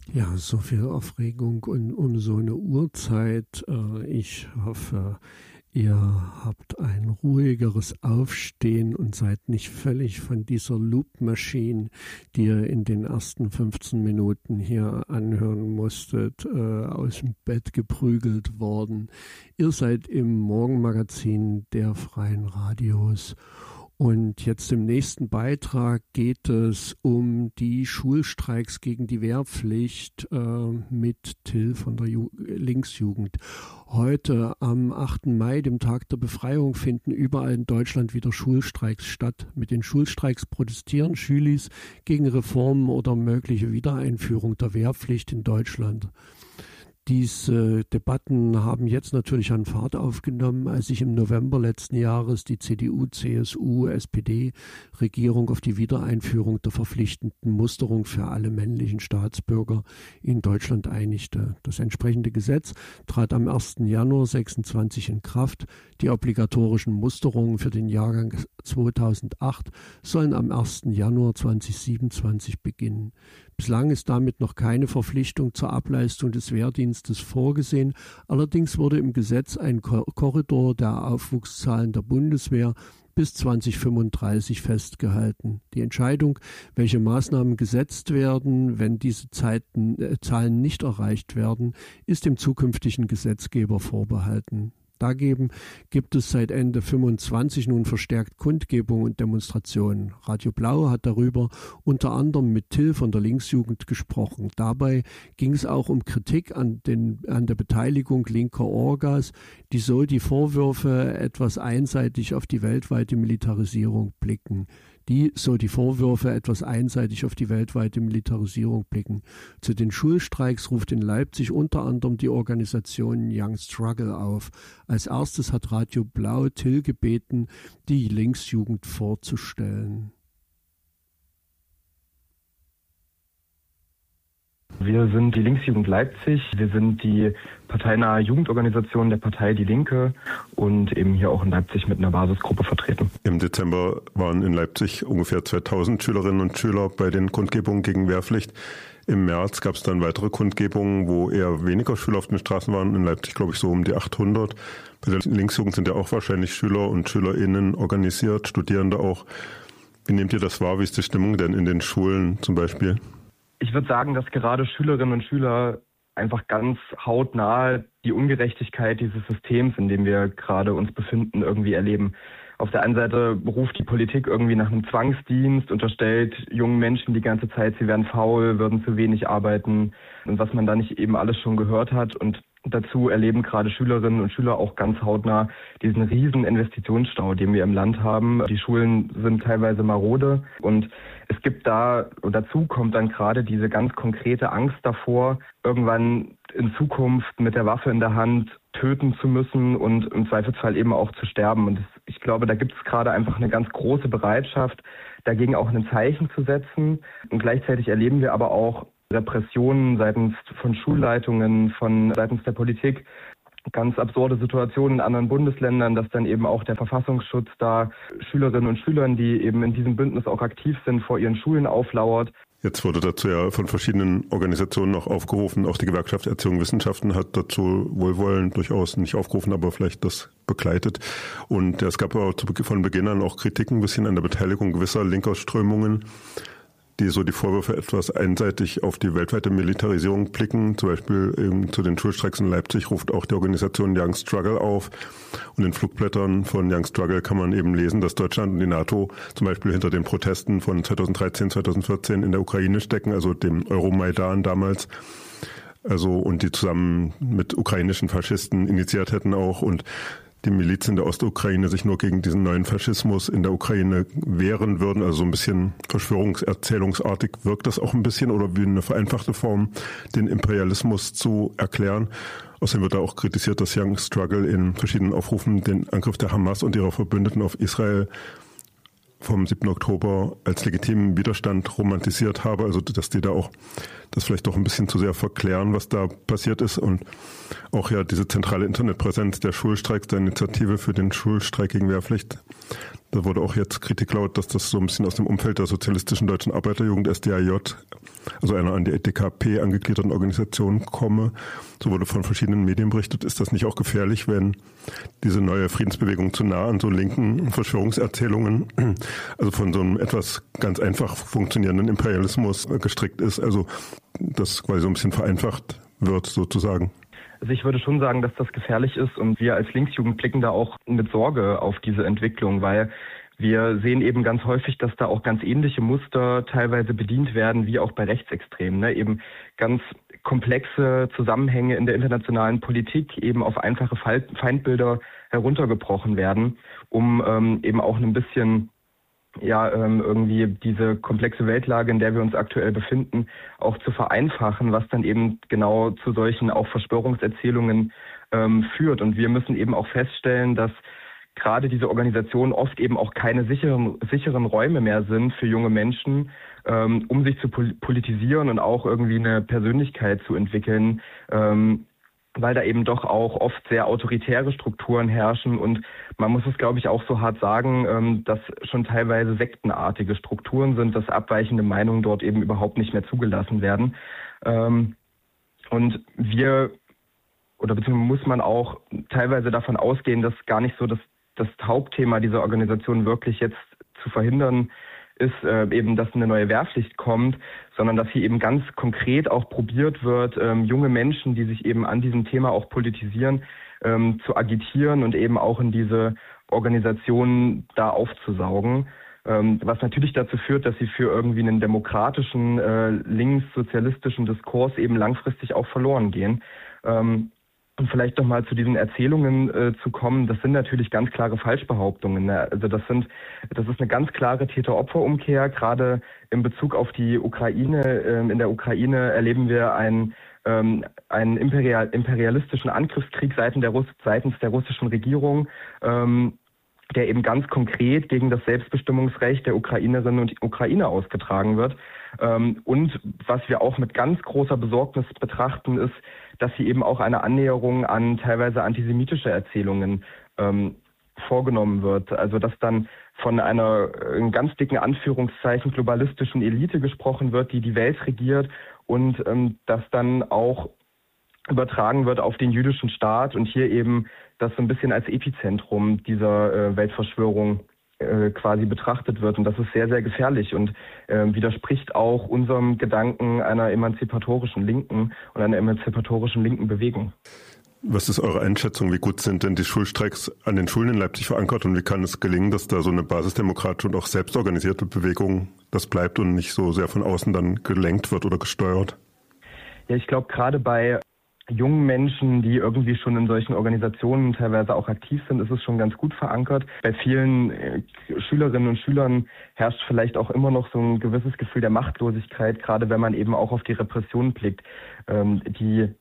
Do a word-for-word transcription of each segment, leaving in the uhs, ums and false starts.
Ja, so viel Aufregung und um so eine Uhrzeit. Ich hoffe, ihr habt ein ruhigeres Aufstehen und seid nicht völlig von dieser Loop-Maschine, die ihr in den ersten fünfzehn Minuten hier anhören musstet, aus dem Bett geprügelt worden. Ihr seid im Morgenmagazin der Freien Radios. Und jetzt im nächsten Beitrag geht es um die Schulstreiks gegen die Wehrpflicht äh, mit Till von der Ju- Linksjugend. Heute am achten Mai, dem Tag der Befreiung, finden überall in Deutschland wieder Schulstreiks statt. Mit den Schulstreiks protestieren Schülis gegen Reformen oder mögliche Wiedereinführung der Wehrpflicht in Deutschland. Diese Debatten haben jetzt natürlich an Fahrt aufgenommen, als sich im November letzten Jahres die C D U, C S U, S P D-Regierung auf die Wiedereinführung der verpflichtenden Musterung für alle männlichen Staatsbürger in Deutschland einigte. Das entsprechende Gesetz trat am ersten Januar sechsundzwanzig in Kraft. Die obligatorischen Musterungen für den Jahrgang zweitausendacht sollen am ersten Januar zweitausendsiebenundzwanzig beginnen. Bislang ist damit noch keine Verpflichtung zur Ableistung des Wehrdienstes vorgesehen. Allerdings wurde im Gesetz ein Korridor der Aufwuchszahlen der Bundeswehr bis zweitausendfünfunddreißig festgehalten. Die Entscheidung, welche Maßnahmen gesetzt werden, wenn diese Zeiten, äh, Zahlen nicht erreicht werden, ist dem zukünftigen Gesetzgeber vorbehalten. Dagegen gibt es seit Ende fünfundzwanzig nun verstärkt Kundgebungen und Demonstrationen. Radio Blau hat darüber unter anderem mit Till von der Linksjugend gesprochen. Dabei ging es auch um Kritik an, den, an der Beteiligung linker Orgas, die so die Vorwürfe etwas einseitig auf die weltweite Militarisierung blicken. die, so die Vorwürfe, etwas einseitig auf die weltweite Militarisierung blicken. Zu den Schulstreiks ruft in Leipzig unter anderem die Organisation Young Struggle auf. Als erstes hat Radio Blau Till gebeten, die Linksjugend vorzustellen. Wir sind die Linksjugend Leipzig. Wir sind die parteinahe Jugendorganisation der Partei Die Linke und eben hier auch in Leipzig mit einer Basisgruppe vertreten. Im Dezember waren in Leipzig ungefähr zweitausend Schülerinnen und Schüler bei den Kundgebungen gegen Wehrpflicht. Im März gab es dann weitere Kundgebungen, wo eher weniger Schüler auf den Straßen waren. In Leipzig, glaube ich, so um die achthundert. Bei der Linksjugend sind ja auch wahrscheinlich Schüler und SchülerInnen organisiert, Studierende auch. Wie nehmt ihr das wahr? Wie ist die Stimmung denn in den Schulen zum Beispiel? Ich würde sagen, dass gerade Schülerinnen und Schüler einfach ganz hautnah die Ungerechtigkeit dieses Systems, in dem wir gerade uns befinden, irgendwie erleben. Auf der einen Seite ruft die Politik irgendwie nach einem Zwangsdienst, unterstellt jungen Menschen die ganze Zeit, sie wären faul, würden zu wenig arbeiten und was man da nicht eben alles schon gehört hat. Und dazu erleben gerade Schülerinnen und Schüler auch ganz hautnah diesen riesen Investitionsstau, den wir im Land haben. Die Schulen sind teilweise marode und es gibt da, und dazu kommt dann gerade diese ganz konkrete Angst davor, irgendwann in Zukunft mit der Waffe in der Hand töten zu müssen und im Zweifelsfall eben auch zu sterben. Und das, ich glaube, da gibt es gerade einfach eine ganz große Bereitschaft, dagegen auch ein Zeichen zu setzen. Und gleichzeitig erleben wir aber auch Repressionen seitens von Schulleitungen, von seitens der Politik, ganz absurde Situationen in anderen Bundesländern, dass dann eben auch der Verfassungsschutz da Schülerinnen und Schülern, die eben in diesem Bündnis auch aktiv sind, vor ihren Schulen auflauert. Jetzt wurde dazu ja von verschiedenen Organisationen noch aufgerufen, auch die Gewerkschaft Erziehung und Wissenschaften hat dazu wohlwollend durchaus nicht aufgerufen, aber vielleicht das begleitet. Und es gab auch von Beginn an auch Kritiken ein bisschen an der Beteiligung gewisser linker Strömungen, die so die Vorwürfe etwas einseitig auf die weltweite Militarisierung blicken. Zum Beispiel eben zu den Schulstreiks in Leipzig ruft auch die Organisation Young Struggle auf. Und in Flugblättern von Young Struggle kann man eben lesen, dass Deutschland und die NATO zum Beispiel hinter den Protesten von zweitausenddreizehn, zweitausendvierzehn in der Ukraine stecken, also dem Euromaidan damals. Also, und die zusammen mit ukrainischen Faschisten initiiert hätten auch und die Milizen der Ostukraine sich nur gegen diesen neuen Faschismus in der Ukraine wehren würden. Also so ein bisschen verschwörungserzählungsartig wirkt das auch ein bisschen oder wie eine vereinfachte Form, den Imperialismus zu erklären. Außerdem wird da auch kritisiert, dass Young Struggle in verschiedenen Aufrufen den Angriff der Hamas und ihrer Verbündeten auf Israel vom siebten Oktober als legitimen Widerstand romantisiert habe, also dass die da auch das vielleicht doch ein bisschen zu sehr verklären, was da passiert ist und auch ja diese zentrale Internetpräsenz der Schulstreiks, der Initiative für den Schulstreik gegen Wehrpflicht. Da wurde auch jetzt Kritik laut, dass das so ein bisschen aus dem Umfeld der sozialistischen deutschen Arbeiterjugend S D A J also einer an die E D K P angegliederten Organisation komme. So wurde von verschiedenen Medien berichtet. Ist das nicht auch gefährlich, wenn diese neue Friedensbewegung zu nah an so linken Verschwörungserzählungen, also von so einem etwas ganz einfach funktionierenden Imperialismus gestrickt ist, also das quasi so ein bisschen vereinfacht wird sozusagen? Also ich würde schon sagen, dass das gefährlich ist und wir als Linksjugend blicken da auch mit Sorge auf diese Entwicklung, weil wir sehen eben ganz häufig, dass da auch ganz ähnliche Muster teilweise bedient werden, wie auch bei Rechtsextremen. Ne? Eben ganz komplexe Zusammenhänge in der internationalen Politik eben auf einfache Feindbilder heruntergebrochen werden, um ähm, eben auch ein bisschen ja ähm, irgendwie diese komplexe Weltlage, in der wir uns aktuell befinden, auch zu vereinfachen, was dann eben genau zu solchen auch Verschwörungserzählungen ähm, führt. Und wir müssen eben auch feststellen, dass gerade diese Organisationen oft eben auch keine sicheren, sicheren Räume mehr sind für junge Menschen, ähm, um sich zu politisieren und auch irgendwie eine Persönlichkeit zu entwickeln, ähm, weil da eben doch auch oft sehr autoritäre Strukturen herrschen und man muss es, glaube ich, auch so hart sagen, ähm, dass schon teilweise sektenartige Strukturen sind, dass abweichende Meinungen dort eben überhaupt nicht mehr zugelassen werden. Ähm, und wir, oder beziehungsweise muss man auch teilweise davon ausgehen, dass gar nicht so das, das Hauptthema dieser Organisation wirklich jetzt zu verhindern ist, äh, eben, dass eine neue Wehrpflicht kommt, sondern dass hier eben ganz konkret auch probiert wird, ähm, junge Menschen, die sich eben an diesem Thema auch politisieren, ähm, zu agitieren und eben auch in diese Organisationen da aufzusaugen. Ähm, was natürlich dazu führt, dass sie für irgendwie einen demokratischen, äh, linkssozialistischen Diskurs eben langfristig auch verloren gehen. Ähm, Und vielleicht noch mal zu diesen Erzählungen äh, zu kommen, das sind natürlich ganz klare Falschbehauptungen. Ne? Also das sind, das ist eine ganz klare Täter-Opfer-Umkehr. Gerade in Bezug auf die Ukraine. Ähm, in der Ukraine erleben wir einen, ähm, einen imperial, imperialistischen Angriffskrieg seitens der, Russ, seitens der russischen Regierung, ähm, der eben ganz konkret gegen das Selbstbestimmungsrecht der Ukrainerinnen und Ukrainer ausgetragen wird. Ähm, und was wir auch mit ganz großer Besorgnis betrachten, ist, dass hier eben auch eine Annäherung an teilweise antisemitische Erzählungen ähm, vorgenommen wird. Also dass dann von einer in ganz dicken Anführungszeichen globalistischen Elite gesprochen wird, die die Welt regiert und ähm, das dann auch übertragen wird auf den jüdischen Staat und hier eben das so ein bisschen als Epizentrum dieser äh, Weltverschwörung äh, quasi betrachtet wird. Und das ist sehr, sehr gefährlich und äh, widerspricht auch unserem Gedanken einer emanzipatorischen Linken und einer emanzipatorischen linken Bewegung. Was ist eure Einschätzung? Wie gut sind denn die Schulstreiks an den Schulen in Leipzig verankert und wie kann es gelingen, dass da so eine basisdemokratische und auch selbstorganisierte Bewegung das bleibt und nicht so sehr von außen dann gelenkt wird oder gesteuert? Ja, ich glaube, gerade bei jungen Menschen, die irgendwie schon in solchen Organisationen teilweise auch aktiv sind, ist es schon ganz gut verankert. Bei vielen äh, Schülerinnen und Schülern herrscht vielleicht auch immer noch so ein gewisses Gefühl der Machtlosigkeit, gerade wenn man eben auch auf die Repression blickt, ähm, die äh,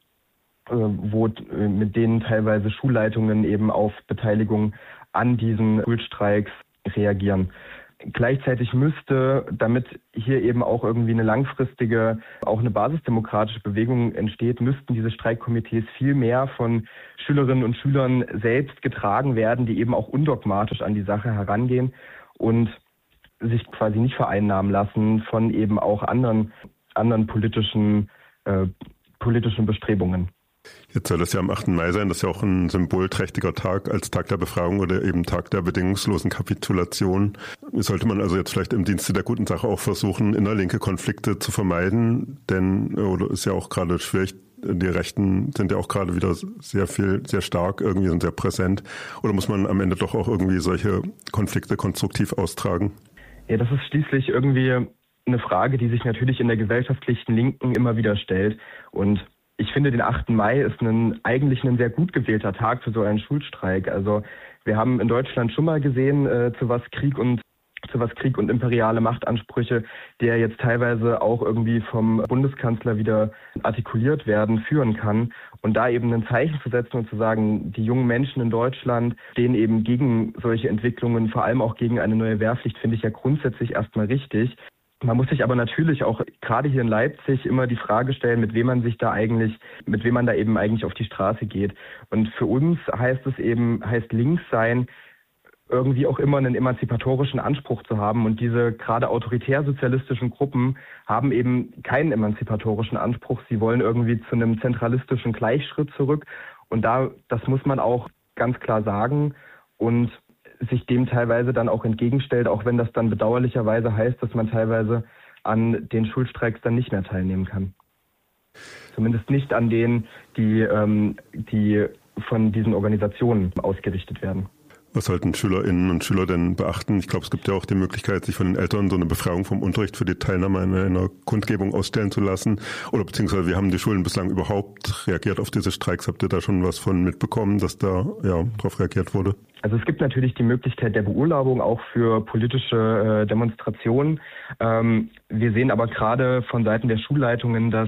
wo äh, mit denen teilweise Schulleitungen eben auf Beteiligung an diesen Schulstreiks reagieren. Gleichzeitig müsste, damit hier eben auch irgendwie eine langfristige, auch eine basisdemokratische Bewegung entsteht, müssten diese Streikkomitees viel mehr von Schülerinnen und Schülern selbst getragen werden, die eben auch undogmatisch an die Sache herangehen und sich quasi nicht vereinnahmen lassen von eben auch anderen, anderen politischen, äh, politischen Bestrebungen. Jetzt soll das ja am achten Mai sein, das ist ja auch ein symbolträchtiger Tag als Tag der Befreiung oder eben Tag der bedingungslosen Kapitulation. Sollte man also jetzt vielleicht im Dienste der guten Sache auch versuchen, innerlinke Konflikte zu vermeiden, denn oder ist ja auch gerade schwierig, die Rechten sind ja auch gerade wieder sehr viel, sehr stark, irgendwie sind sehr präsent. Oder muss man am Ende doch auch irgendwie solche Konflikte konstruktiv austragen? Ja, das ist schließlich irgendwie eine Frage, die sich natürlich in der gesellschaftlichen Linken immer wieder stellt und ich finde, den achten Mai ist ein, eigentlich ein sehr gut gewählter Tag für so einen Schulstreik. Also wir haben in Deutschland schon mal gesehen, äh, zu was Krieg und zu was Krieg und imperiale Machtansprüche, der jetzt teilweise auch irgendwie vom Bundeskanzler wieder artikuliert werden, führen kann. Und da eben ein Zeichen zu setzen und zu sagen, die jungen Menschen in Deutschland stehen eben gegen solche Entwicklungen, vor allem auch gegen eine neue Wehrpflicht, finde ich ja grundsätzlich erstmal richtig. Man muss sich aber natürlich auch gerade hier in Leipzig immer die Frage stellen, mit wem man sich da eigentlich, mit wem man da eben eigentlich auf die Straße geht. Und für uns heißt es eben, heißt links sein, irgendwie auch immer einen emanzipatorischen Anspruch zu haben. Und diese gerade autoritär-sozialistischen Gruppen haben eben keinen emanzipatorischen Anspruch. Sie wollen irgendwie zu einem zentralistischen Gleichschritt zurück. Und da, das muss man auch ganz klar sagen und sich dem teilweise dann auch entgegenstellt, auch wenn das dann bedauerlicherweise heißt, dass man teilweise an den Schulstreiks dann nicht mehr teilnehmen kann. Zumindest nicht an denen, die, ähm, die von diesen Organisationen ausgerichtet werden. Was sollten SchülerInnen und Schüler denn beachten? Ich glaube, es gibt ja auch die Möglichkeit, sich von den Eltern so eine Befreiung vom Unterricht für die Teilnahme an einer Kundgebung ausstellen zu lassen. Oder beziehungsweise, wie haben die Schulen bislang überhaupt reagiert auf diese Streiks? Habt ihr da schon was von mitbekommen, dass da ja darauf reagiert wurde? Also es gibt natürlich die Möglichkeit der Beurlaubung auch für politische äh, Demonstrationen. Ähm, wir sehen aber gerade von Seiten der Schulleitungen, dass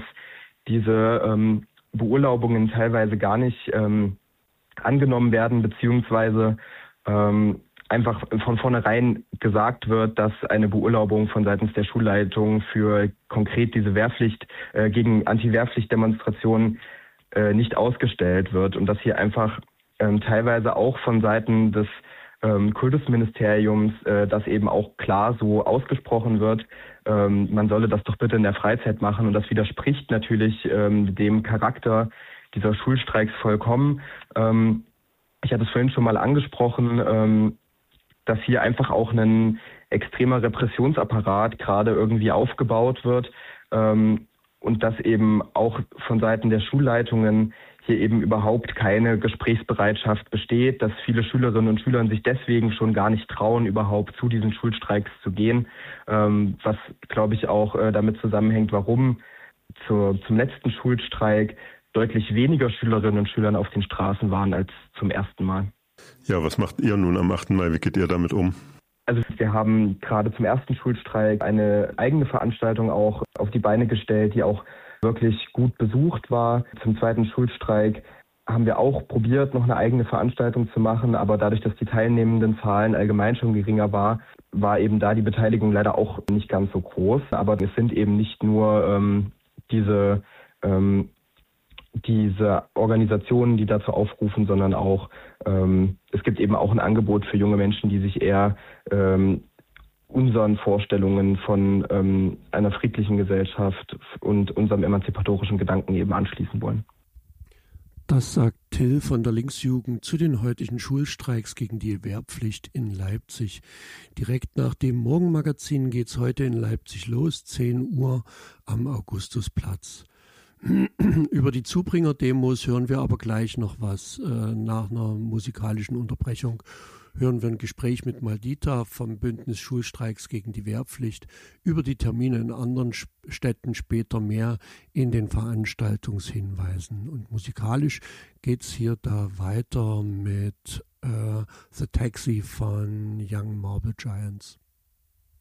diese ähm, Beurlaubungen teilweise gar nicht ähm, angenommen werden, beziehungsweise ähm, einfach von vornherein gesagt wird, dass eine Beurlaubung von seitens der Schulleitung für konkret diese Wehrpflicht äh, gegen Anti-Wehrpflicht-Demonstrationen äh, nicht ausgestellt wird und dass hier einfach ähm, teilweise auch von Seiten des ähm, Kultusministeriums äh, das eben auch klar so ausgesprochen wird, ähm, man solle das doch bitte in der Freizeit machen und das widerspricht natürlich ähm, dem Charakter dieser Schulstreiks vollkommen. Ähm, Ich hatte es vorhin schon mal angesprochen, ähm, dass hier einfach auch ein extremer Repressionsapparat gerade irgendwie aufgebaut wird ähm, und dass eben auch von Seiten der Schulleitungen hier eben überhaupt keine Gesprächsbereitschaft besteht, dass viele Schülerinnen und Schüler sich deswegen schon gar nicht trauen, überhaupt zu diesen Schulstreiks zu gehen, ähm, was, glaube ich, auch äh, damit zusammenhängt, warum zur, zum letzten Schulstreik deutlich weniger Schülerinnen und Schüler auf den Straßen waren als zum ersten Mal. Ja, was macht ihr nun am achten Mai? Wie geht ihr damit um? Also wir haben gerade zum ersten Schulstreik eine eigene Veranstaltung auch auf die Beine gestellt, die auch wirklich gut besucht war. Zum zweiten Schulstreik haben wir auch probiert, noch eine eigene Veranstaltung zu machen, aber dadurch, dass die teilnehmenden Zahlen allgemein schon geringer war, war eben da die Beteiligung leider auch nicht ganz so groß. Aber es sind eben nicht nur ähm, diese ähm, diese Organisationen, die dazu aufrufen, sondern auch, ähm, es gibt eben auch ein Angebot für junge Menschen, die sich eher ähm, unseren Vorstellungen von ähm, einer friedlichen Gesellschaft und unserem emanzipatorischen Gedanken eben anschließen wollen. Das sagt Till von der Linksjugend zu den heutigen Schulstreiks gegen die Wehrpflicht in Leipzig. Direkt nach dem Morgenmagazin geht's heute in Leipzig los, zehn Uhr am Augustusplatz. Über die Zubringer-Demos hören wir aber gleich noch was. Äh, nach einer musikalischen Unterbrechung hören wir ein Gespräch mit Maldita vom Bündnis Schulstreiks gegen die Wehrpflicht. Über die Termine in anderen Städten später mehr in den Veranstaltungshinweisen. Und musikalisch geht's hier da weiter mit äh, The Taxi von Young Marble Giants.